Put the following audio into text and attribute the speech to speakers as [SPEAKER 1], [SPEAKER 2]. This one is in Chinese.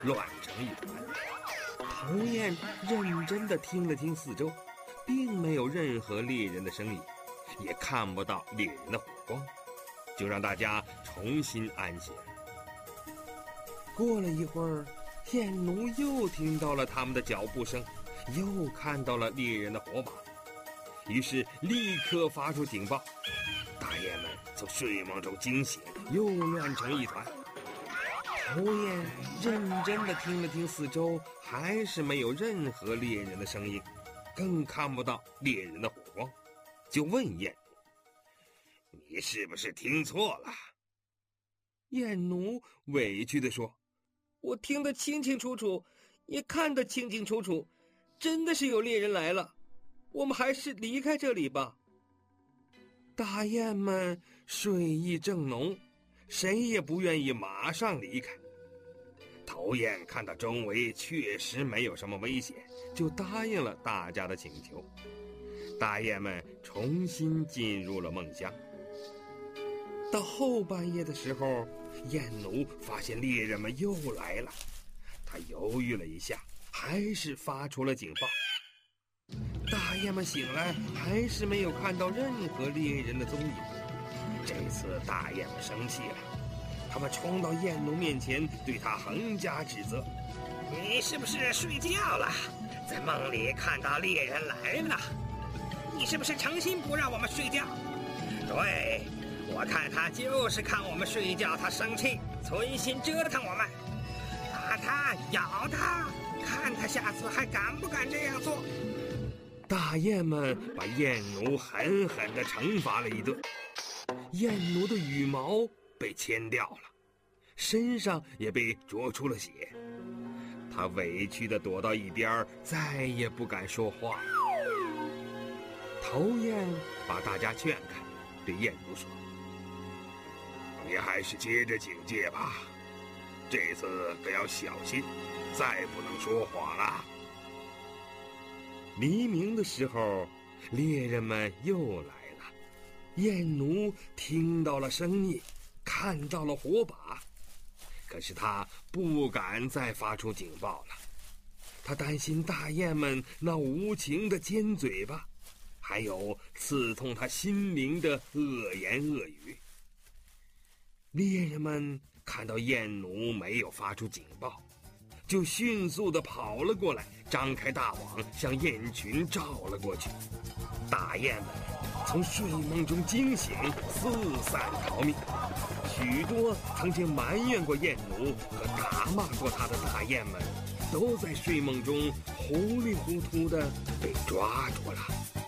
[SPEAKER 1] 乱成一团。头雁认真地听了听四周，并没有任何猎人的声音，也看不到猎人的火光，就让大家重新安歇。过了一会儿，燕奴又听到了他们的脚步声，又看到了猎人的火把，于是立刻发出警报。大雁们从睡梦中惊醒，又乱成一团。头雁认真地听了听四周，还是没有任何猎人的声音，更看不到猎人的火光，就问燕奴：“你是不是听错了？”燕奴委屈地说：“我听得清清楚楚，也看得清清楚楚，真的是有猎人来了，我们还是离开这里吧。”大雁们睡意正浓，谁也不愿意马上离开。头雁看到周围确实没有什么危险，就答应了大家的请求。大雁们重新进入了梦乡。到后半夜的时候，燕奴发现猎人们又来了，他犹豫了一下，还是发出了警报。大雁们醒来，还是没有看到任何猎人的踪影。这次大雁们生气了，他们冲到燕奴面前，对他横加指责：“你是不是睡觉了？在梦里看到猎人来了？你是不是诚心不让我们睡觉？”“对，我看他就是看我们睡觉，他生气，存心折腾我们。打他，咬他，看他下次还敢不敢这样做。”大雁们把燕奴狠狠地惩罚了一顿，燕奴的羽毛被牵掉了，身上也被啄出了血，他委屈地躲到一边，再也不敢说话。头雁把大家劝开，对燕奴说：“你还是接着警戒吧，这次可要小心，再不能说谎了。”黎明的时候，猎人们又来了。燕奴听到了声音，看到了火把，可是他不敢再发出警报了。他担心大雁们那无情的尖嘴巴，还有刺痛他心灵的恶言恶语。猎人们看到燕奴没有发出警报，就迅速地跑了过来，张开大网向雁群照了过去。大雁们从睡梦中惊醒，四散逃命。许多曾经埋怨过燕奴和打骂过他的大雁们，都在睡梦中糊里糊涂地被抓住了。